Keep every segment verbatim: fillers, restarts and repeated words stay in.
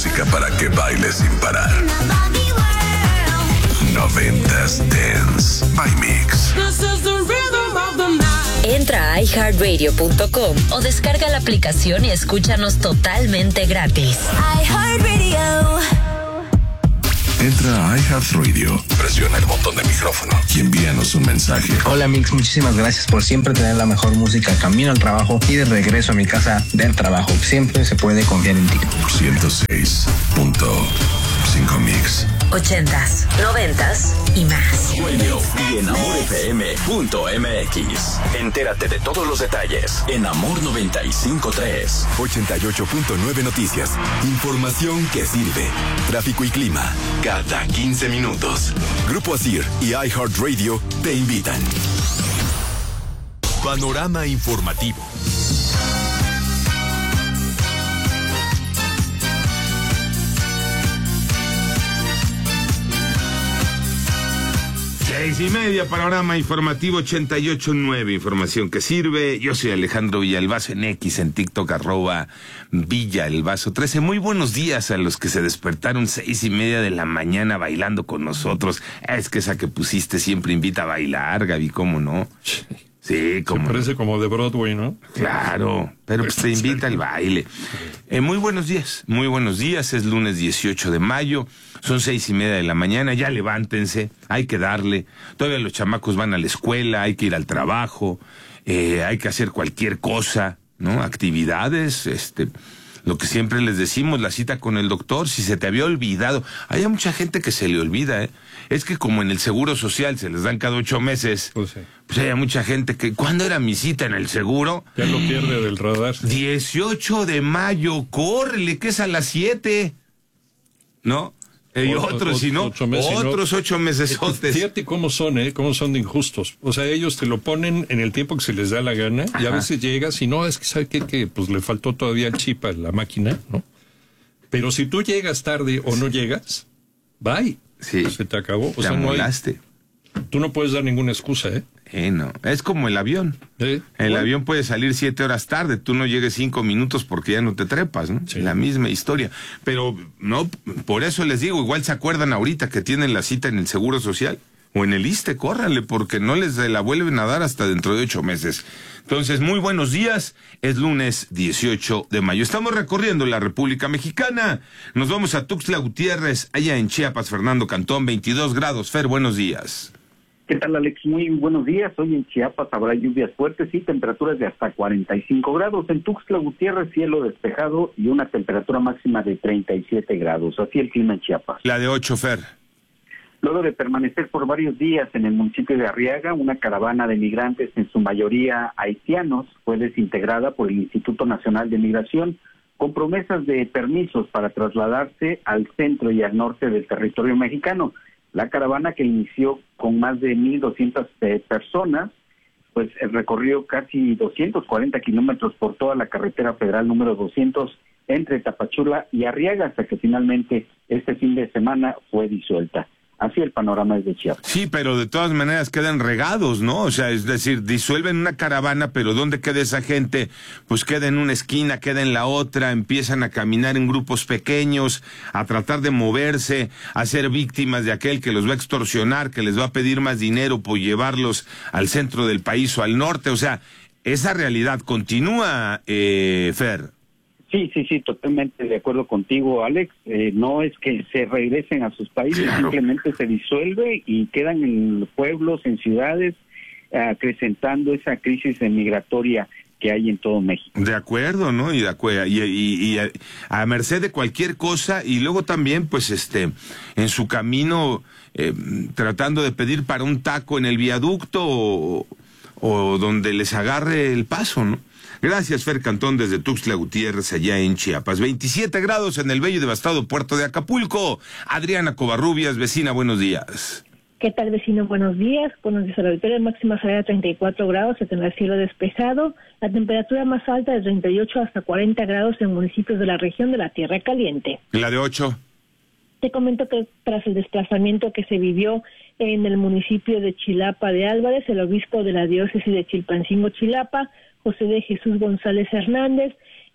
música para que bailes sin parar. Noventas Dance by Mix. Entra a i heart radio punto com o descarga la aplicación y escúchanos totalmente gratis. iHeartRadio. Entra a iHeartRadio, presiona el botón de micrófono y envíanos un mensaje. Hola Mix, muchísimas gracias por siempre tener la mejor música camino al trabajo y de regreso a mi casa del trabajo. Siempre se puede confiar en ti. ciento seis punto cinco Mix. Ochentas, noventas y más. Radio y en amor f m punto m x. Entérate de todos los detalles en Amor noventa y cinco punto tres. ochenta y ocho punto nueve Noticias. Información que sirve. Tráfico y clima cada quince minutos. Grupo Asir y iHeartRadio te invitan. Panorama informativo. Seis y media, panorama informativo ochenta y ocho punto nueve, información que sirve. Yo soy Alejandro Villalbazo en X, en TikTok, arroba Villalbazo trece. Muy buenos días a los que se despertaron seis y media de la mañana bailando con nosotros. Es que esa que pusiste siempre invita a bailar, Gaby, ¿cómo no? Sí, como... Se parece como de Broadway, ¿no? Claro, pero pues te invita al baile. Eh, muy buenos días, muy buenos días. Es lunes dieciocho de mayo, son seis y media de la mañana. Ya levántense, hay que darle. Todavía los chamacos van a la escuela, hay que ir al trabajo, eh, hay que hacer cualquier cosa, ¿no? Actividades, este... Lo que siempre les decimos, la cita con el doctor, si se te había olvidado. Hay mucha gente que se le olvida, ¿eh? Es que como en el Seguro Social se les dan cada ocho meses, pues, sí. pues hay mucha gente que... ¿Cuándo era mi cita en el seguro? Ya lo pierde del radar. dieciocho de mayo, córrele, que es a las siete. ¿No? Y o, otros, o, si no, ocho meses, otros no. ocho meses. Fíjate cómo son, ¿eh? Cómo son de injustos. O sea, ellos te lo ponen en el tiempo que se les da la gana. Ajá. Y a veces llegas y no, es que ¿sabe qué? Que pues le faltó todavía el chip a la máquina, ¿no? Pero si tú llegas tarde o no llegas, bye. Sí. Se te acabó. O te sea, amolaste. No hay, tú no puedes dar ninguna excusa, ¿eh? Eh, no. Es como el avión. ¿Eh? El bueno. avión puede salir siete horas tarde, tú no llegues cinco minutos porque ya no te trepas, ¿no? Sí. La misma historia. Pero, no, por eso les digo, igual se acuerdan ahorita que tienen la cita en el Seguro Social o en el ISSSTE, córranle, porque no les la vuelven a dar hasta dentro de ocho meses. Entonces, muy buenos días, es lunes dieciocho de mayo. Estamos recorriendo la República Mexicana. Nos vamos a Tuxtla Gutiérrez, allá en Chiapas, Fernando Cantón, veintidós grados. Fer, buenos días. ¿Qué tal, Alex? Muy buenos días. Hoy en Chiapas habrá lluvias fuertes y temperaturas de hasta cuarenta y cinco grados. En Tuxtla Gutiérrez, cielo despejado y una temperatura máxima de treinta y siete grados. Así el clima en Chiapas. La de ocho, Fer. Luego de permanecer por varios días en el municipio de Arriaga, una caravana de migrantes, en su mayoría haitianos, fue desintegrada por el Instituto Nacional de Migración con promesas de permisos para trasladarse al centro y al norte del territorio mexicano. La caravana, que inició con más de mil doscientas eh, personas, pues recorrió casi doscientos cuarenta kilómetros por toda la carretera federal número doscientos entre Tapachula y Arriaga, hasta que finalmente este fin de semana fue disuelta. Así el panorama es de Chiapas. Sí, pero de todas maneras quedan regados, ¿no? O sea, es decir, disuelven una caravana, pero ¿dónde queda esa gente? Pues queda en una esquina, queda en la otra, empiezan a caminar en grupos pequeños, a tratar de moverse, a ser víctimas de aquel que los va a extorsionar, que les va a pedir más dinero por llevarlos al centro del país o al norte. O sea, esa realidad continúa, eh, Fer. Sí, sí, sí, totalmente de acuerdo contigo, Alex. Eh, no es que se regresen a sus países, claro. Simplemente se disuelve y quedan en pueblos, en ciudades, acrecentando esa crisis migratoria que hay en todo México. De acuerdo, ¿no? Y de acuerdo, y, y, y a, a merced de cualquier cosa, y luego también, pues, este, en su camino, eh, tratando de pedir para un taco en el viaducto o, o donde les agarre el paso, ¿no? Gracias, Fer Cantón, desde Tuxtla Gutiérrez, allá en Chiapas. veintisiete grados en el bello y devastado puerto de Acapulco. Adriana Covarrubias, vecina, buenos días. ¿Qué tal, vecino? Buenos días. Buenos días a la auditoría. Máxima salida treinta y cuatro grados, se tendrá el cielo despejado. La temperatura más alta de treinta y ocho hasta cuarenta grados en municipios de la región de la Tierra Caliente. ¿La de ocho? Te comento que tras el desplazamiento que se vivió en el municipio de Chilapa de Álvarez, el obispo de la diócesis de Chilpancingo, Chilapa, José de Jesús González Hernández,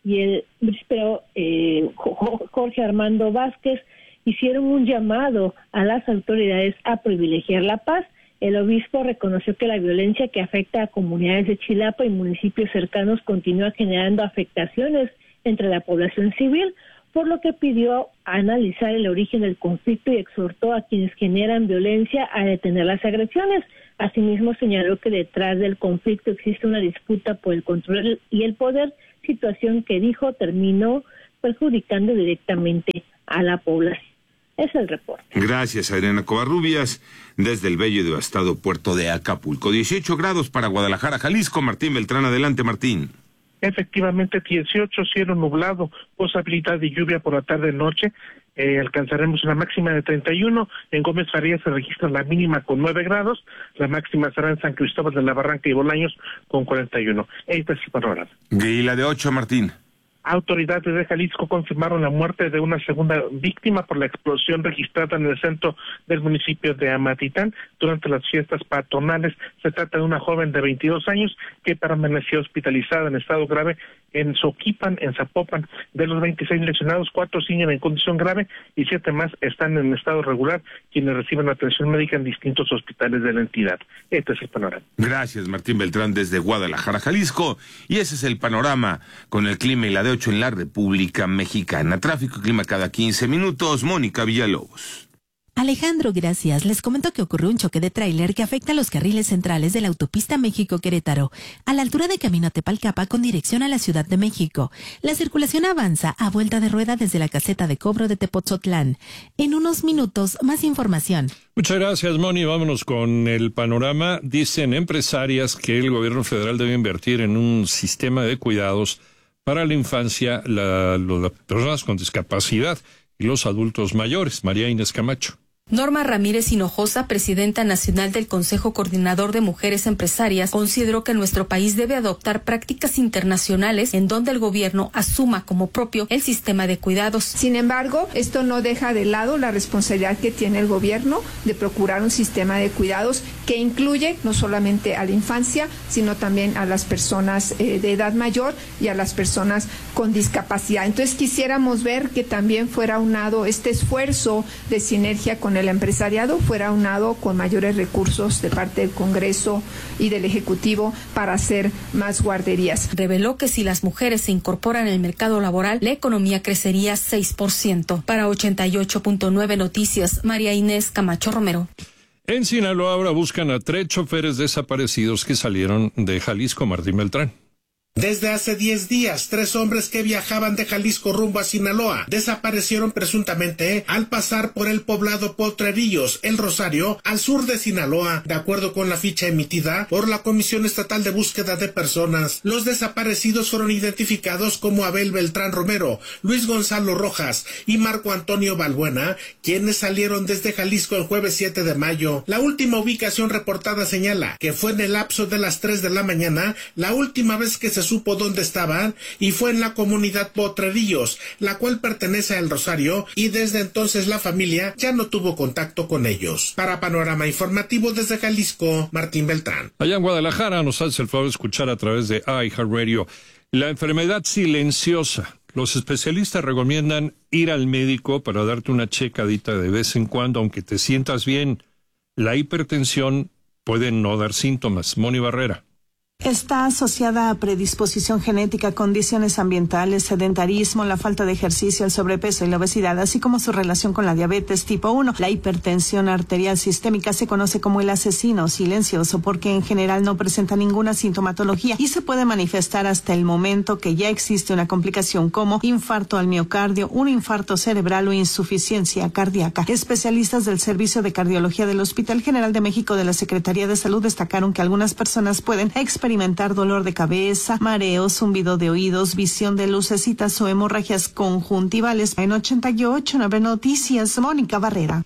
y el víspero eh, Jorge Armando Vázquez hicieron un llamado a las autoridades a privilegiar la paz. El obispo reconoció que la violencia que afecta a comunidades de Chilapa y municipios cercanos continúa generando afectaciones entre la población civil, por lo que pidió analizar el origen del conflicto y exhortó a quienes generan violencia a detener las agresiones. Asimismo, señaló que detrás del conflicto existe una disputa por el control y el poder, situación que dijo terminó perjudicando directamente a la población. Es el reporte. Gracias, Adriana Covarrubias, desde el bello y devastado puerto de Acapulco. dieciocho grados para Guadalajara, Jalisco. Martín Beltrán, adelante, Martín. Efectivamente, dieciocho, cielo nublado, posibilidad de lluvia por la tarde-noche. Eh, alcanzaremos una máxima de treinta y uno. En Gómez Farías se registra la mínima con nueve grados. La máxima será en San Cristóbal de la Barranca y Bolaños con cuarenta y uno. Este es el panorama. Y la de ocho, Martín. Autoridades de Jalisco confirmaron la muerte de una segunda víctima por la explosión registrada en el centro del municipio de Amatitán durante las fiestas patronales. Se trata de una joven de veintidós años que permaneció hospitalizada en estado grave en Soquipan, en Zapopan. De los veintiséis lesionados, cuatro siguen en condición grave y siete más están en estado regular, quienes reciben atención médica en distintos hospitales de la entidad. Este es el panorama. Gracias, Martín Beltrán, desde Guadalajara, Jalisco. Y ese es el panorama con el clima y la de ocho en la República Mexicana. Tráfico y clima cada quince minutos. Mónica Villalobos. Alejandro, gracias. Les comento que ocurrió un choque de tráiler que afecta a los carriles centrales de la autopista México-Querétaro, a la altura de Camino a Tepalcapa con dirección a la Ciudad de México. La circulación avanza a vuelta de rueda desde la caseta de cobro de Tepotzotlán. En unos minutos, más información. Muchas gracias, Moni. Vámonos con el panorama. Dicen empresarias que el gobierno federal debe invertir en un sistema de cuidados para la infancia, la, las personas con discapacidad y los adultos mayores. María Inés Camacho. Norma Ramírez Hinojosa, presidenta nacional del Consejo Coordinador de Mujeres Empresarias, consideró que nuestro país debe adoptar prácticas internacionales en donde el gobierno asuma como propio el sistema de cuidados. Sin embargo, esto no deja de lado la responsabilidad que tiene el gobierno de procurar un sistema de cuidados que incluye no solamente a la infancia, sino también a las personas eh, de edad mayor y a las personas con discapacidad. Entonces quisiéramos ver que también fuera unado este esfuerzo de sinergia con el empresariado, fuera unado con mayores recursos de parte del Congreso y del Ejecutivo para hacer más guarderías. Reveló que si las mujeres se incorporan al mercado laboral, la economía crecería seis por ciento. Para ochenta y ocho punto nueve Noticias, María Inés Camacho Romero. En Sinaloa ahora buscan a tres choferes desaparecidos que salieron de Jalisco. Martín Beltrán. Desde hace diez días, tres hombres que viajaban de Jalisco rumbo a Sinaloa desaparecieron presuntamente al pasar por el poblado Potrerillos, El Rosario, al sur de Sinaloa, de acuerdo con la ficha emitida por la Comisión Estatal de Búsqueda de Personas. Los desaparecidos fueron identificados como Abel Beltrán Romero, Luis Gonzalo Rojas y Marco Antonio Balbuena, quienes salieron desde Jalisco el jueves siete de mayo. La última ubicación reportada señala que fue en el lapso de las tres de la mañana, la última vez que se supo dónde estaban, y fue en la comunidad Potrerillos, la cual pertenece a El Rosario, y desde entonces la familia ya no tuvo contacto con ellos. Para Panorama Informativo desde Jalisco, Martín Beltrán. Allá en Guadalajara nos hace el favor de escuchar a través de iHeartRadio la enfermedad silenciosa. Los especialistas recomiendan ir al médico para darte una checadita de vez en cuando, aunque te sientas bien. La hipertensión puede no dar síntomas. Moni Barrera. Está asociada a predisposición genética, condiciones ambientales, sedentarismo, la falta de ejercicio, el sobrepeso y la obesidad, así como su relación con la diabetes tipo uno. La hipertensión arterial sistémica se conoce como el asesino silencioso porque en general no presenta ninguna sintomatología y se puede manifestar hasta el momento que ya existe una complicación como infarto al miocardio, un infarto cerebral o insuficiencia cardíaca. Especialistas del Servicio de Cardiología del Hospital General de México de la Secretaría de Salud destacaron que algunas personas pueden experimentar experimentar dolor de cabeza, mareos, zumbido de oídos, visión de lucecitas o hemorragias conjuntivales. En ochenta y ocho nueve Noticias, Mónica Barrera.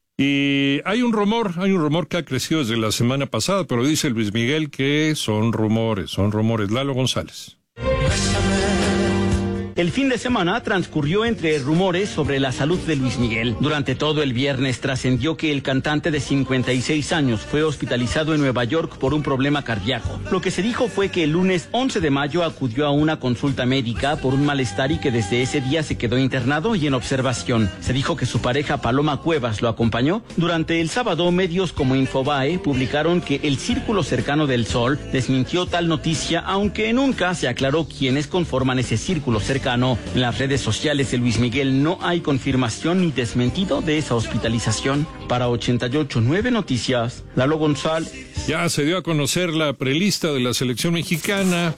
Y hay un rumor, hay un rumor que ha crecido desde la semana pasada, pero dice Luis Miguel que son rumores, son rumores. Lalo González. El fin de semana transcurrió entre rumores sobre la salud de Luis Miguel. Durante todo el viernes trascendió que el cantante de cincuenta y seis años fue hospitalizado en Nueva York por un problema cardíaco. Lo que se dijo fue que el lunes once de mayo acudió a una consulta médica por un malestar y que desde ese día se quedó internado y en observación. Se dijo que su pareja Paloma Cuevas lo acompañó. Durante el sábado, medios como Infobae publicaron que el Círculo Cercano del Sol desmintió tal noticia, aunque nunca se aclaró quiénes conforman ese círculo cercano. En las redes sociales de Luis Miguel no hay confirmación ni desmentido de esa hospitalización. Para ochenta y ocho punto nueve Noticias, Lalo González. Ya se dio a conocer la prelista de la selección mexicana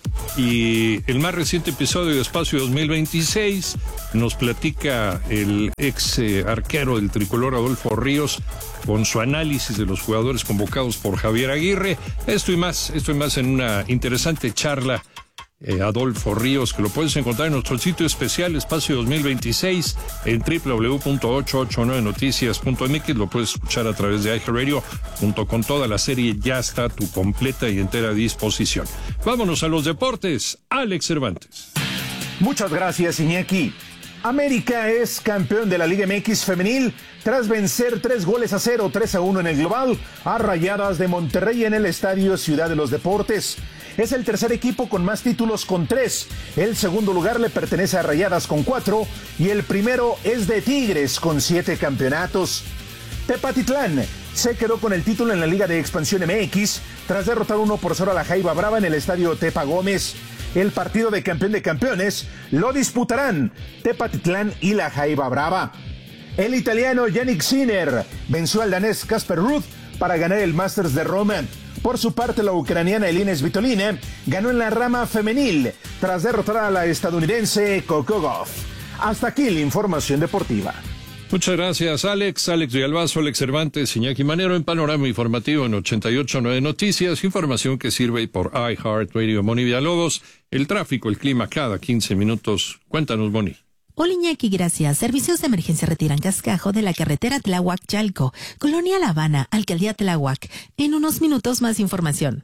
y el más reciente episodio de Espacio dos mil veintiséis nos platica el ex eh, arquero del tricolor Adolfo Ríos con su análisis de los jugadores convocados por Javier Aguirre. Esto y más, esto y más en una interesante charla. Eh, Adolfo Ríos, que lo puedes encontrar en nuestro sitio especial Espacio dos mil veintiséis en doble u doble u doble u punto ocho ocho nueve noticias punto m x. Lo puedes escuchar a través de iHeartRadio. Junto con toda la serie ya está a tu completa y entera disposición. Vámonos a los deportes. Alex Cervantes. Muchas gracias, Iñaki. América es campeón de la Liga M X femenil tras vencer tres goles a cero, tres a uno en el global a Rayadas de Monterrey en el Estadio Ciudad de los Deportes. Es el tercer equipo con más títulos con tres. El segundo lugar le pertenece a Rayadas con cuatro y el primero es de Tigres con siete campeonatos. Tepatitlán se quedó con el título en la Liga de Expansión M X tras derrotar uno por cero a la Jaiba Brava en el Estadio Tepa Gómez. El partido de campeón de campeones lo disputarán Tepatitlán y la Jaiba Brava. El italiano Yannick Sinner venció al danés Casper Ruud para ganar el Masters de Roma. Por su parte, la ucraniana Elina Svitolina ganó en la rama femenil tras derrotar a la estadounidense Coco Gauff. Hasta aquí la información deportiva. Muchas gracias, Alex. Alex Villalbazo, Alex Cervantes, Iñaki Manero en Panorama Informativo en ochenta y ocho punto nueve Noticias. Información que sirve por iHeartRadio. Moni Villalobos, el tráfico, el clima cada quince minutos. Cuéntanos, Moni. Hola Iñaki, gracias. Servicios de emergencia retiran cascajo de la carretera Tláhuac-Chalco, Colonia La Habana, Alcaldía Tláhuac. En unos minutos más información.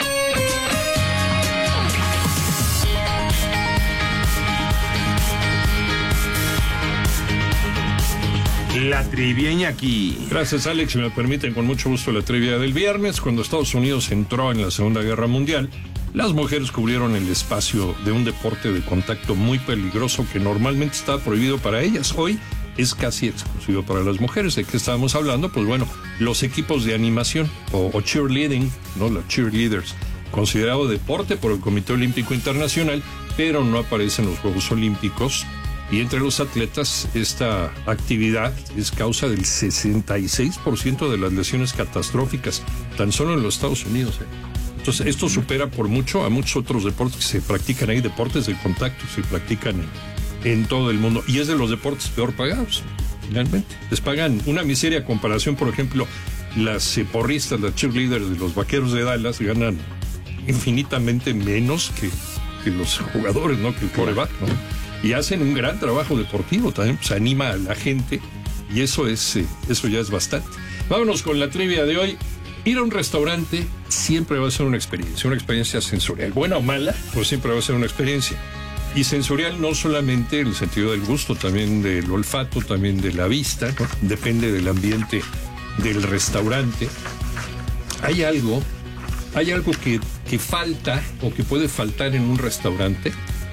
La trivia, Iñaki. Gracias, Alex. Si me permiten, con mucho gusto la trivia del viernes. Cuando Estados Unidos entró en la Segunda Guerra Mundial, las mujeres cubrieron el espacio de un deporte de contacto muy peligroso que normalmente estaba prohibido para ellas. Hoy es casi exclusivo para las mujeres. ¿De qué estábamos hablando? Pues bueno, los equipos de animación o, o cheerleading, ¿no? Los cheerleaders, considerado deporte por el Comité Olímpico Internacional, pero no aparece en los Juegos Olímpicos. Y entre los atletas, esta actividad es causa del sesenta y seis por ciento de las lesiones catastróficas, tan solo en los Estados Unidos, ¿eh? Entonces, esto supera por mucho a muchos otros deportes que se practican ahí, deportes de contacto, se practican en, en todo el mundo. Y es de los deportes peor pagados, finalmente. Les pagan una miseria a comparación, por ejemplo, las eh, porristas, las cheerleaders de los Vaqueros de Dallas ganan infinitamente menos que, que los jugadores, ¿no? Que el quarterback, ¿no? Y hacen un gran trabajo deportivo, también se anima a la gente y eso es eh, eso ya es bastante. Vámonos con la trivia de hoy. Ir a un restaurante siempre va a ser una experiencia, una experiencia sensorial, buena o mala, pues siempre va a ser una experiencia. Y sensorial no solamente en el sentido del gusto, también del olfato, también de la vista, ¿no? Depende del ambiente del restaurante. Hay algo, hay algo que, que falta o que puede faltar en un restaurante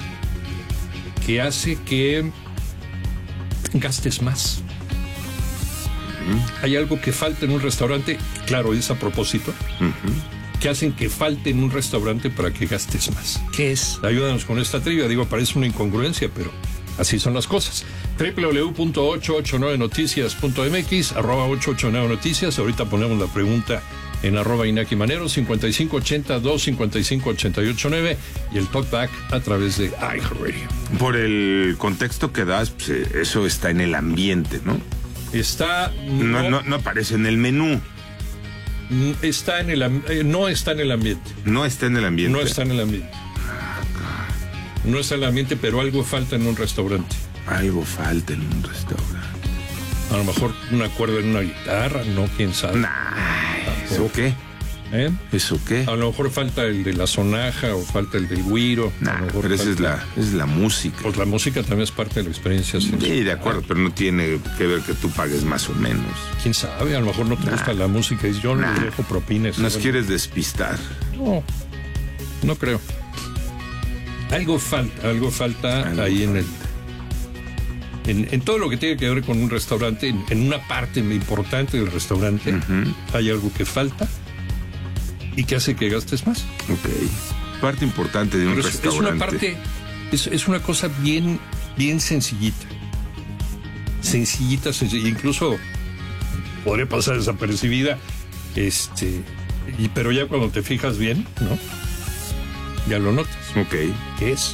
que hace que gastes más. Uh-huh. Hay algo que falta en un restaurante, claro, es a propósito, uh-huh, que hacen que falte en un restaurante para que gastes más. ¿Qué es? Ayúdanos con esta trivia. Digo, parece una incongruencia, pero así son las cosas. doble u doble u doble u punto ocho ocho nueve noticias punto m x, arroba ocho ocho nueve noticias. Ahorita ponemos la pregunta en arroba Iñaki Manero, cincuenta y cinco ochenta, dos cincuenta y cinco ochenta y ocho nueve y el talkback a través de iHeartRadio. Por el contexto que das, pues, eso está en el ambiente, ¿no? Está... No, no, no, no aparece en el menú. Está en el... Eh, no está en el ambiente. No está en el ambiente. No está en el ambiente. No está en el ambiente, pero algo falta en un restaurante. Algo falta en un restaurante. A lo mejor una cuerda en una guitarra, no, quién sabe. Nah, ¿eso qué? ¿Eh? ¿Eso qué? A lo mejor falta el de la sonaja o falta el del güiro. Nah, pero esa es la, es la música. Pues la música también es parte de la experiencia. Sí, de acuerdo, pero no tiene que ver que tú pagues más o menos. ¿Quién sabe? A lo mejor no te nah. gusta la música y yo nah. no dejo propines. Nos bueno. quieres despistar. No, no creo. Algo falta, algo falta algo ahí falta. en el... En, en todo lo que tiene que ver con un restaurante, en, en una parte importante del restaurante, uh-huh. hay algo que falta y que hace que gastes más. Ok. Parte importante de un Pero restaurante. Es una parte, es, es una cosa bien, bien sencillita. Sencillita, sencillita. Incluso podría pasar desapercibida, este, y, pero ya cuando te fijas bien, ¿no? Ya lo notas. Ok. ¿Qué es?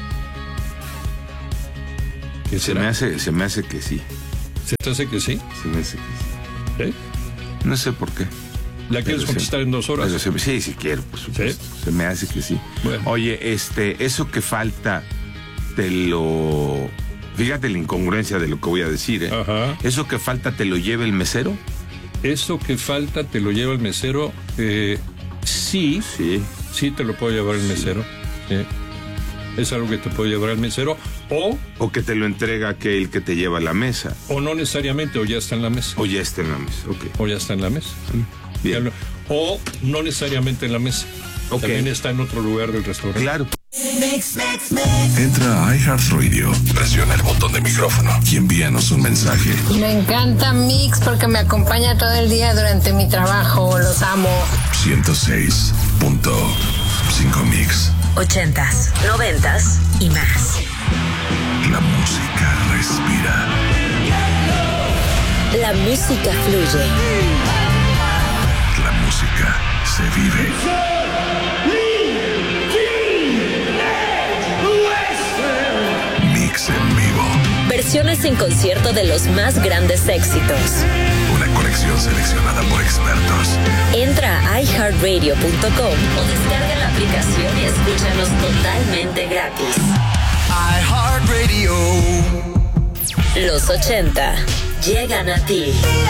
¿Qué se me hace, se me hace que sí. ¿Se te hace que sí? Se me hace que sí. ¿Eh? No sé por qué. ¿La quieres contestar en dos horas? Se, sí, sí quiero, por supuesto. ¿Sí? Se me hace que sí. Bueno. Oye, este, eso que falta, te lo... Fíjate la incongruencia de lo que voy a decir, ¿eh? Ajá. ¿Eso que falta te lo lleva el mesero? Eso que falta te lo lleva el mesero, eh, sí. Sí. Sí te lo puede llevar el mesero. Sí. Es algo que te puede llevar el mesero. O, o que te lo entrega aquel que te lleva a la mesa. O no necesariamente, o ya está en la mesa. O ya está en la mesa, ok. O ya está en la mesa. Bien. O no necesariamente en la mesa. Okay. También está en otro lugar del restaurante. Claro. Mix, mix, mix. Entra a iHeartRadio, presiona el botón de micrófono y envíanos un mensaje. Me encanta Mix porque me acompaña todo el día durante mi trabajo. Los amo. ciento seis punto cinco Mix. Ochentas, noventas y más. La música respira. La música fluye. La música se vive. Mix en vivo. Versiones en concierto de los más grandes éxitos. Una colección seleccionada por expertos. Entra a i heart radio punto com o descarga la aplicación y escúchanos totalmente gratis. iHeartRadio. Los ochenta llegan a ti.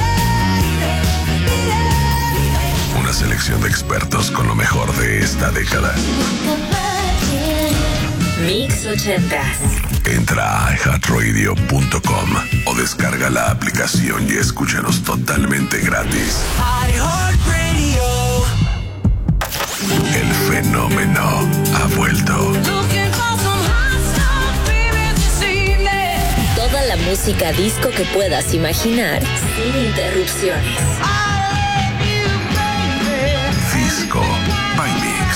Una selección de expertos con lo mejor de esta década. Mix ochentas. Entra a i heart radio punto com o descarga la aplicación y escúchanos totalmente gratis. iHeartRadio. El fenómeno ha vuelto. Toda la música disco que puedas imaginar sin interrupciones. Disco by Mix.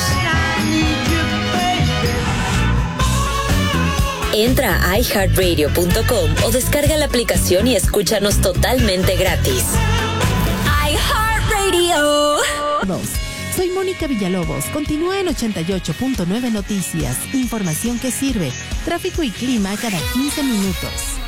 Entra a i heart radio punto com o descarga la aplicación y escúchanos totalmente gratis. iHeartRadio. Soy Mónica Villalobos. Continúa en ochenta y ocho punto nueve Noticias. Información que sirve. Tráfico y clima cada quince minutos.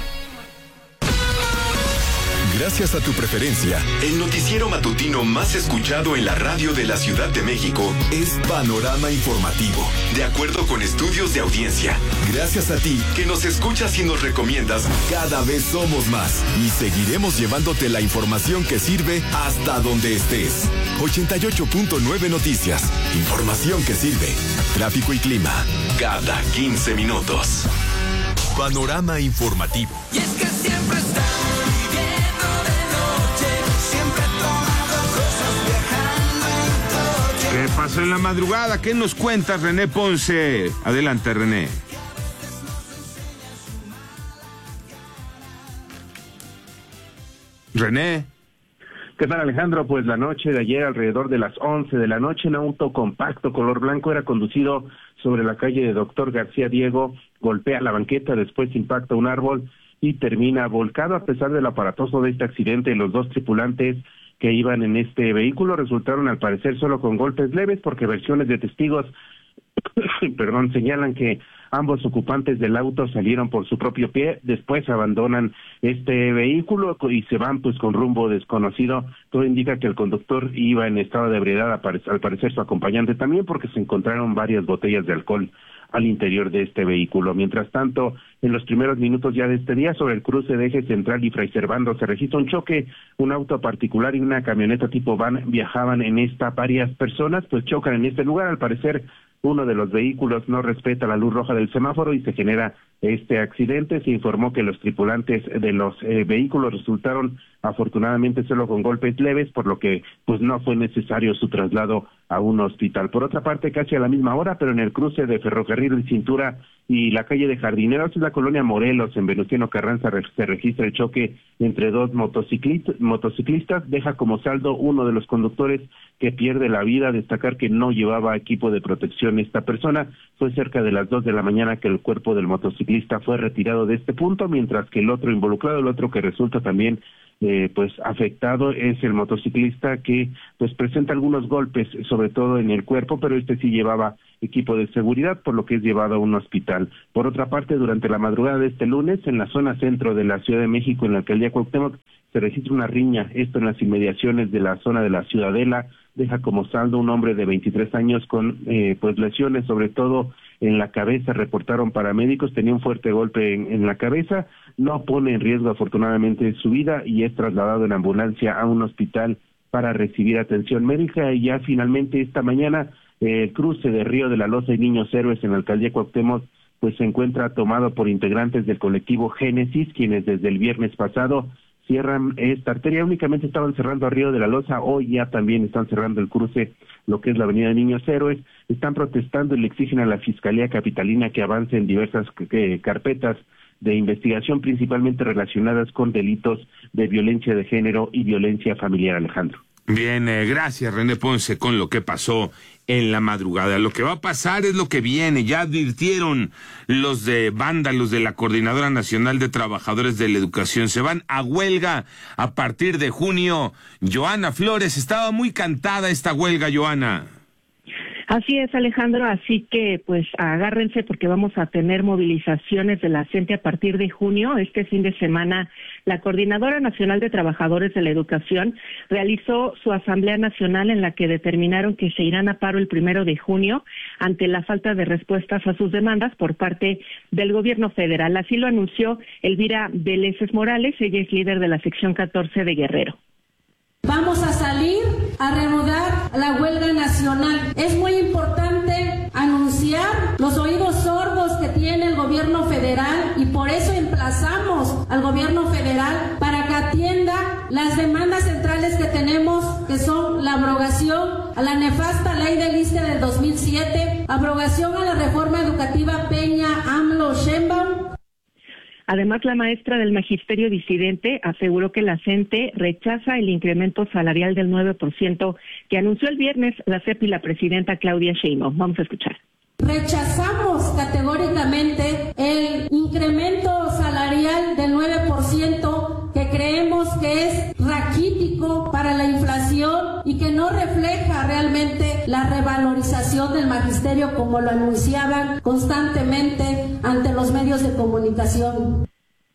Gracias a tu preferencia, el noticiero matutino más escuchado en la radio de la Ciudad de México es Panorama Informativo, de acuerdo con estudios de audiencia. Gracias a ti que nos escuchas y nos recomiendas, cada vez somos más y seguiremos llevándote la información que sirve hasta donde estés. ochenta y ocho punto nueve Noticias, información que sirve. Tráfico y clima, cada quince minutos. Panorama Informativo. Y es que siempre está ¿Qué pasó en la madrugada? ¿Qué nos cuentas, René Ponce? Adelante, René. René. ¿Qué tal, Alejandro? Pues la noche de ayer, alrededor de las once de la noche, un auto compacto color blanco era conducido sobre la calle de Doctor García Diego, golpea la banqueta, después impacta un árbol y termina volcado. A pesar del aparatoso de este accidente, los dos tripulantes que iban en este vehículo resultaron al parecer solo con golpes leves, porque versiones de testigos perdón, señalan que ambos ocupantes del auto salieron por su propio pie, después abandonan este vehículo y se van pues con rumbo desconocido. Todo indica que el conductor iba en estado de ebriedad, al parecer su acompañante también, porque se encontraron varias botellas de alcohol al interior de este vehículo. Mientras tanto, en los primeros minutos ya de este día, sobre el cruce de Eje Central y Fray Servando, se registra un choque. Un auto particular y una camioneta tipo van viajaban en esta varias personas, pues chocan en este lugar. Al parecer, uno de los vehículos no respeta la luz roja del semáforo y se genera este accidente. Se informó que los tripulantes de los eh, vehículos resultaron afortunadamente solo con golpes leves, por lo que pues no fue necesario su traslado a un hospital. Por otra parte, casi a la misma hora, pero en el cruce de Ferrocarril y Cintura y la calle de Jardineros, en la colonia Morelos, en Venustiano Carranza, se registra el choque entre dos motociclistas, motociclistas, deja como saldo uno de los conductores que pierde la vida. Destacar que no llevaba equipo de protección esta persona. Fue cerca de las dos de la mañana que el cuerpo del motociclista fue retirado de este punto, mientras que el otro involucrado, el otro que resulta también Eh, pues afectado, es el motociclista que pues presenta algunos golpes, sobre todo en el cuerpo, pero este sí llevaba equipo de seguridad, por lo que es llevado a un hospital. Por otra parte, durante la madrugada de este lunes, en la zona centro de la Ciudad de México, en la alcaldía Cuauhtémoc, se registra una riña, esto en las inmediaciones de la zona de la Ciudadela. Deja como saldo un hombre de veintitrés años con eh, pues lesiones, sobre todo en la cabeza, reportaron paramédicos. Tenía un fuerte golpe en, en la cabeza, no pone en riesgo afortunadamente su vida y es trasladado en ambulancia a un hospital para recibir atención médica. Y ya finalmente esta mañana eh, el cruce de Río de la Loza y Niños Héroes en la alcaldía Cuauhtémoc pues se encuentra tomado por integrantes del colectivo Génesis, quienes desde el viernes pasado cierran esta arteria. Únicamente estaban cerrando a Río de la Loza, hoy ya también están cerrando el cruce, lo que es la avenida de Niños Héroes. Están protestando y le exigen a la Fiscalía Capitalina que avance en diversas eh, carpetas de investigación, principalmente relacionadas con delitos de violencia de género y violencia familiar. Alejandro. Bien, eh, gracias René Ponce con lo que pasó en la madrugada. Lo que va a pasar es lo que viene. Ya advirtieron los de banda, los de la Coordinadora Nacional de Trabajadores de la Educación. Se van a huelga a partir de junio. Joana Flores, estaba muy cantada esta huelga, Joana. Así es, Alejandro, así que pues agárrense porque vamos a tener movilizaciones de la C E N T E a partir de junio. Este fin de semana, la Coordinadora Nacional de Trabajadores de la Educación realizó su Asamblea Nacional en la que determinaron que se irán a paro el primero de junio ante la falta de respuestas a sus demandas por parte del gobierno federal. Así lo anunció Elvira Vélez Morales, ella es líder de la sección catorce de Guerrero. Vamos a salir a reanudar la huelga nacional. Es muy importante anunciar los oídos sordos que tiene el gobierno federal y por eso emplazamos al gobierno federal para que atienda las demandas centrales que tenemos, que son la abrogación a la nefasta ley del ISSSTE del dos mil siete, abrogación a la reforma educativa Peña, AMLO, Sheinbaum. Además, la maestra del magisterio disidente aseguró que la C E N T E rechaza el incremento salarial del nueve por ciento que anunció el viernes la C E P y la presidenta Claudia Sheinbaum. Vamos a escuchar. Rechazamos categóricamente el incremento salarial del nueve por ciento que creemos que es raquítico para la inflación y que no refleja realmente la revalorización del magisterio como lo anunciaban constantemente ante los medios de comunicación.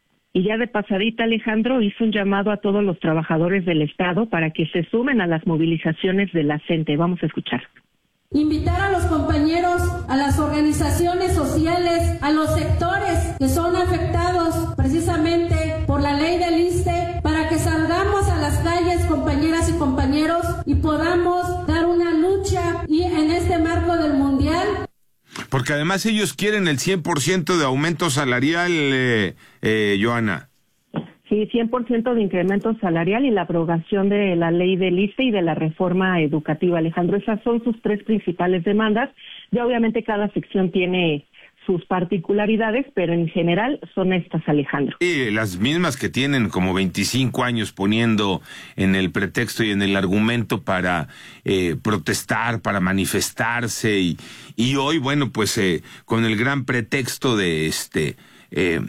Y ya de pasadita, Alejandro hizo un llamado a todos los trabajadores del Estado para que se sumen a las movilizaciones de la C E N T E. Vamos a escuchar. Invitar a los compañeros, a las organizaciones sociales, a los sectores que son afectados precisamente por la ley del ISSSTE para que salgamos a las calles, compañeras y compañeros, y podamos dar una lucha y en este marco del Mundial. Porque además ellos quieren el cien por ciento de aumento salarial, eh, eh, Joana. Sí, cien por ciento de incremento salarial y la abrogación de la ley del ISSSTE y de la reforma educativa, Alejandro. Esas son sus tres principales demandas. Ya obviamente cada sección tiene sus particularidades, pero en general son estas, Alejandro. Sí, las mismas que tienen como veinticinco años poniendo en el pretexto y en el argumento para eh, protestar, para manifestarse y, y hoy, bueno, pues eh, con el gran pretexto de este... Eh,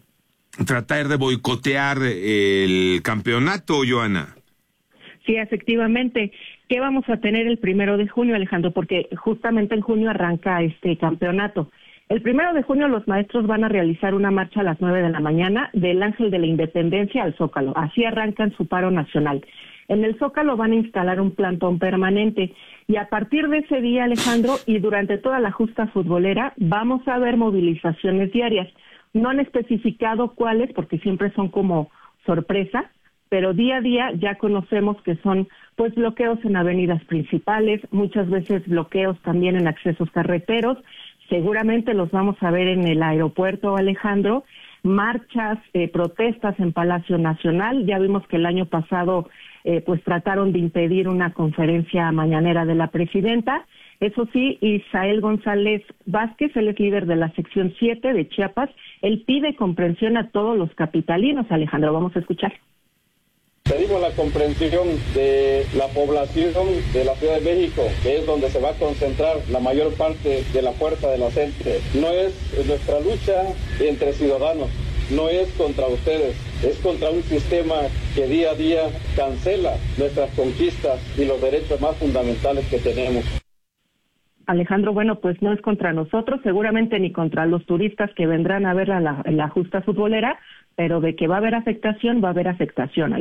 tratar de boicotear el campeonato, Joana. Sí, efectivamente. ¿Qué vamos a tener el primero de junio, Alejandro? Porque justamente en junio arranca este campeonato. El primero de junio los maestros van a realizar una marcha a las nueve de la mañana del Ángel de la Independencia al Zócalo. Así arrancan su paro nacional. En el Zócalo van a instalar un plantón permanente y a partir de ese día, Alejandro, y durante toda la justa futbolera, vamos a ver movilizaciones diarias. No han especificado cuáles, porque siempre son como sorpresa, pero día a día ya conocemos que son pues bloqueos en avenidas principales, muchas veces bloqueos también en accesos carreteros. Seguramente los vamos a ver en el aeropuerto, Alejandro, marchas, eh, protestas en Palacio Nacional. Ya vimos que el año pasado eh, pues trataron de impedir una conferencia mañanera de la presidenta. Eso sí, Isael González Vázquez, él es líder de la sección siete de Chiapas, él pide comprensión a todos los capitalinos. Alejandro, vamos a escuchar. Pedimos la comprensión de la población de la Ciudad de México, que es donde se va a concentrar la mayor parte de la fuerza de la gente. No es nuestra lucha entre ciudadanos, no es contra ustedes, es contra un sistema que día a día cancela nuestras conquistas y los derechos más fundamentales que tenemos. Alejandro, bueno, pues no es contra nosotros, seguramente ni contra los turistas que vendrán a ver a la, la justa futbolera, pero de que va a haber afectación, va a haber afectación.